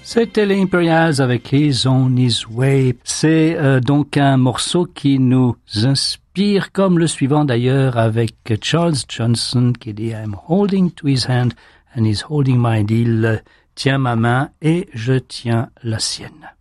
C'était les Imperials avec He's on His Way. C'est donc un morceau qui nous inspire, comme le suivant d'ailleurs avec Charles Johnson qui dit I'm holding to his hand and he's holding mine. Il tient ma main et je tiens la sienne.